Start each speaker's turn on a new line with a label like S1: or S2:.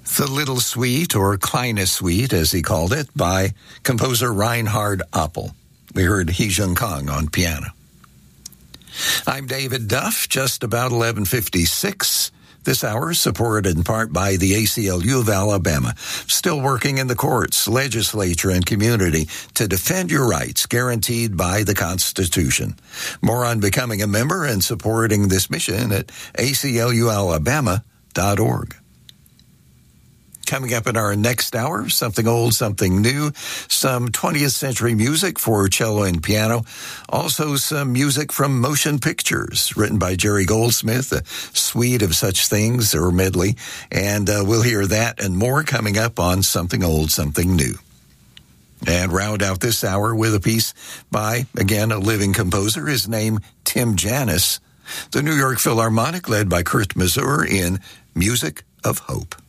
S1: The Little Suite, or Kleine Suite, as he called it, by composer Reinhard Appel. We heard He Jung Kang on piano. I'm David Duff, just about 11:56. This hour supported in part by the ACLU of Alabama, still working in the courts, legislature, and community to defend your rights guaranteed by the Constitution. More on becoming a member and supporting this mission at aclualabama.org. Coming up in our next hour, something old, something new, some 20th century music for cello and piano, also some music from motion pictures written by Jerry Goldsmith, a suite of such things, or medley, and we'll hear that and more coming up on Something Old, Something New. And round out this hour with a piece by, again, a living composer, his name Tim Janis, the New York Philharmonic led by Kurt Masur in Music of Hope.